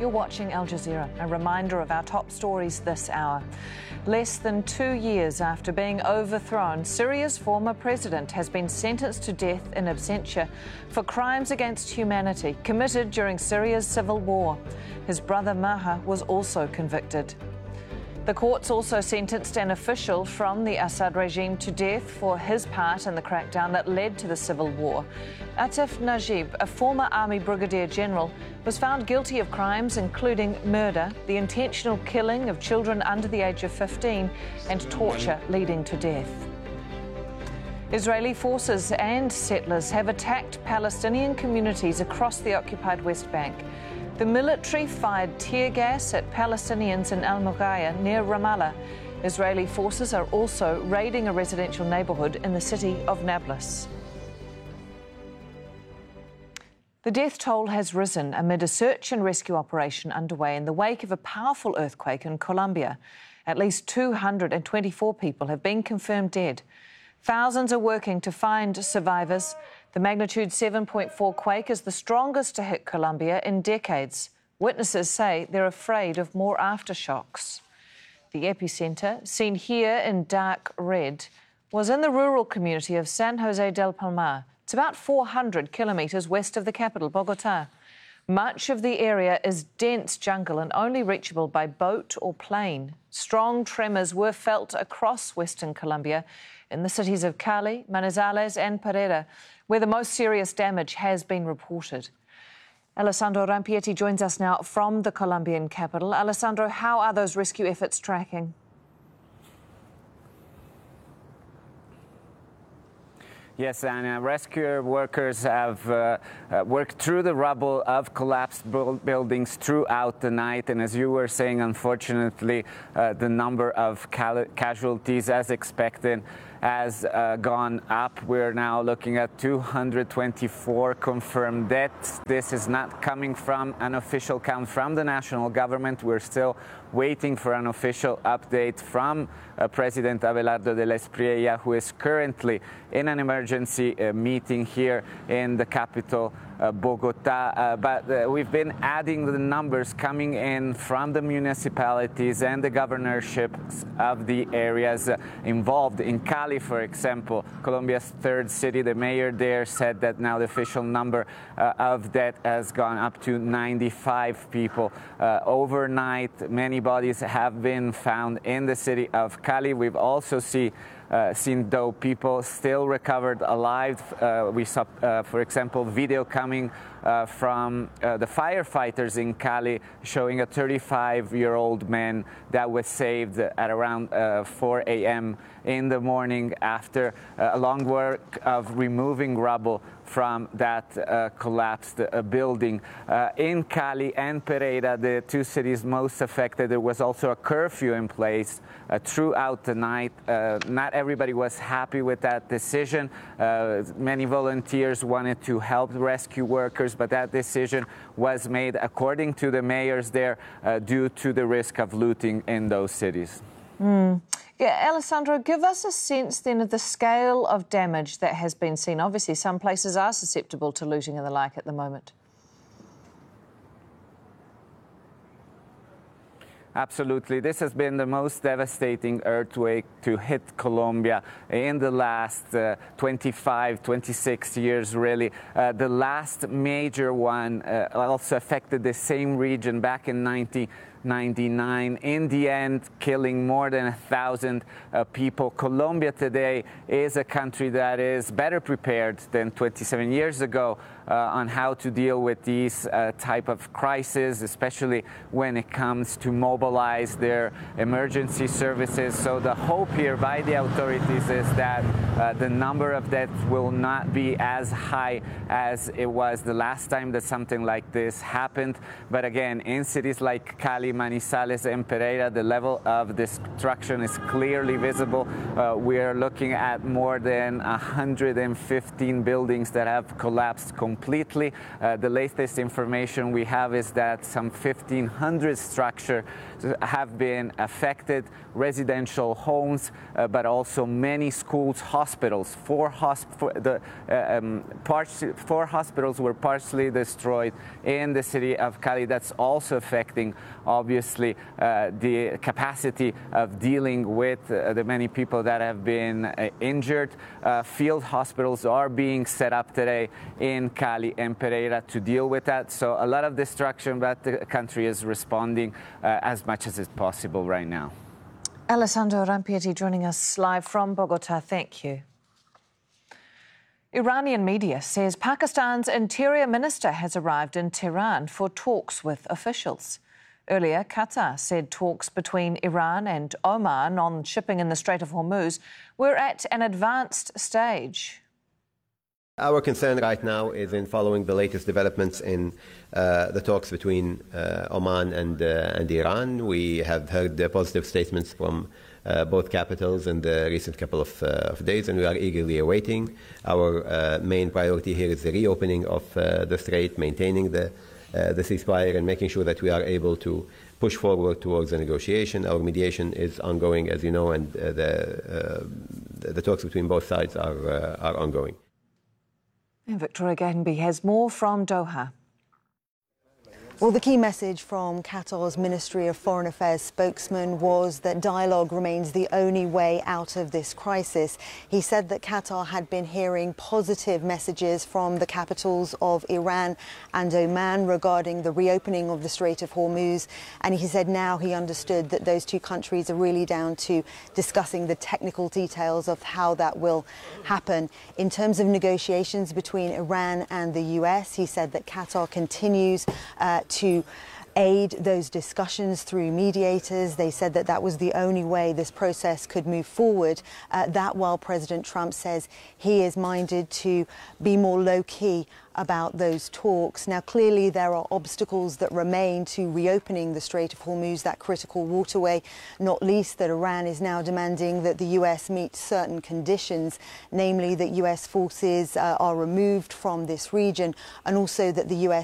You're watching Al Jazeera. A reminder of our top stories this hour. Less than 2 years after being overthrown, Syria's former president has been sentenced to death in absentia for crimes against humanity committed during Syria's civil war. His brother Maher was also convicted. The courts also sentenced an official from the Assad regime to death for his part in the crackdown that led to the civil war. Atif Najib, a former army brigadier general, was found guilty of crimes including murder, the intentional killing of children under the age of 15, and torture leading to death. Israeli forces and settlers have attacked Palestinian communities across the occupied West Bank. The military fired tear gas at Palestinians in Al Mughaya near Ramallah. Israeli forces are also raiding a residential neighbourhood in the city of Nablus. The death toll has risen amid a search and rescue operation underway in the wake of a powerful earthquake in Colombia. At least 224 people have been confirmed dead. Thousands are working to find survivors. The magnitude 7.4 quake is the strongest to hit Colombia in decades. Witnesses say they're afraid of more aftershocks. The epicentre, seen here in dark red, was in the rural community of San Jose del Palmar. It's about 400 kilometres west of the capital, Bogotá. Much of the area is dense jungle and only reachable by boat or plane. Strong tremors were felt across western Colombia in the cities of Cali, Manizales and Pereira, where the most serious damage has been reported. Alessandro Rampietti joins us now from the Colombian capital. Alessandro, how are those rescue efforts tracking? Yes, Anna. Rescue workers have worked through the rubble of collapsed buildings throughout the night. And as you were saying, unfortunately, the number of casualties, as expected, has gone up. We're now looking at 224 confirmed deaths. This is not coming from an official count from the national government. We're still waiting for an official update from President Abelardo de la Espriella, who is currently in an emergency meeting here in the capital, Bogota. But we've been adding the numbers coming in from the municipalities and the governorships of the areas involved. In Cali, for example, Colombia's third city, the mayor there said that now the official number of death has gone up to 95 people. Overnight, many bodies have been found in the city of Cali. We've also seen though people still recovered alive. We saw, for example, video coming from the firefighters in Cali showing a 35-year-old man that was saved at around 4 a.m. in the morning after a long work of removing rubble from that collapsed building. In Cali and Pereira, the two cities most affected, there was also a curfew in place throughout the night. Not everybody was happy with that decision. Many volunteers wanted to help rescue workers, but that decision was made, according to the mayors there, due to the risk of looting in those cities. Yeah, Alessandro, give us a sense then of the scale of damage that has been seen. Obviously, some places are susceptible to looting and the like at the moment. Absolutely. This has been the most devastating earthquake to hit Colombia in the last 25, 26 years, really. The last major one also affected the same region back in 1999, in the end killing more than 1,000 people. Colombia today is a country that is better prepared than 27 years ago on how to deal with these type of crises, especially when it comes to mobilize their emergency services. So the hope here by the authorities is that the number of deaths will not be as high as it was the last time that something like this happened. But again, in cities like Cali, Cali, Manizales, and Pereira, the level of destruction is clearly visible. We are looking at more than 115 buildings that have collapsed completely. The latest information we have is that some 1,500 structures have been affected, residential homes, but also many schools, hospitals. Four hospitals were partially destroyed in the city of Cali. That's also affecting, obviously, the capacity of dealing with the many people that have been injured. Field hospitals are being set up today in Cali and Pereira to deal with that. So a lot of destruction, but the country is responding as much as is possible right now. Alessandro Rampieti joining us live from Bogota. Thank you. Iranian media says Pakistan's Interior Minister has arrived in Tehran for talks with officials. Earlier, Qatar said talks between Iran and Oman on shipping in the Strait of Hormuz were at an advanced stage. Our concern right now is in following the latest developments in the talks between Oman and Iran. We have heard positive statements from both capitals in the recent couple of days, and we are eagerly awaiting. Our main priority here is the reopening of the strait, maintaining the ceasefire, and making sure that we are able to push forward towards a negotiation. Our mediation is ongoing, as you know, and the talks between both sides are ongoing. And Victoria Gatenby has more from Doha. Well, the key message from Qatar's Ministry of Foreign Affairs spokesman was that dialogue remains the only way out of this crisis. He said that Qatar had been hearing positive messages from the capitals of Iran and Oman regarding the reopening of the Strait of Hormuz. And he said now he understood that those two countries are really down to discussing the technical details of how that will happen. In terms of negotiations between Iran and the US, he said that Qatar continues to aid those discussions through mediators. They said that that was the only way this process could move forward. That while President Trump says he is minded to be more low-key about those talks. Now, clearly there are obstacles that remain to reopening the Strait of Hormuz, that critical waterway, not least that Iran is now demanding that the US meet certain conditions, namely that US forces are removed from this region, and also that the US